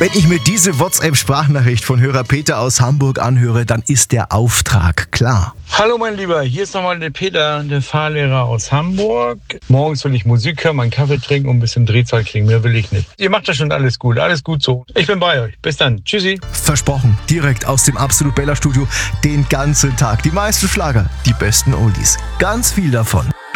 Wenn ich mir diese WhatsApp-Sprachnachricht von Hörer Peter aus Hamburg anhöre, dann ist der Auftrag klar. Hallo mein Lieber, hier ist nochmal der Peter, der Fahrlehrer aus Hamburg. Morgens will ich Musik hören, meinen Kaffee trinken und ein bisschen Drehzahl kriegen, mehr will ich nicht. Ihr macht das schon alles gut so. Ich bin bei euch. Bis dann. Tschüssi. Versprochen, direkt aus dem Absolut Bella Studio, den ganzen Tag. Die meisten Schlager, die besten Oldies. Ganz viel davon.